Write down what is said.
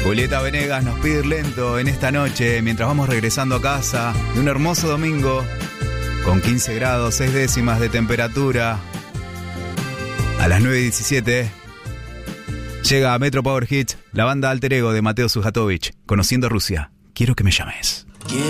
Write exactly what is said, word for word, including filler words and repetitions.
Julieta Venegas nos pide ir lento en esta noche mientras vamos regresando a casa de un hermoso domingo con quince grados, seis décimas de temperatura. A las nueve y diecisiete llega a Metro Power Hits la banda Alter Ego de Mateo Sujatovich, Conociendo Rusia. Quiero que me llames.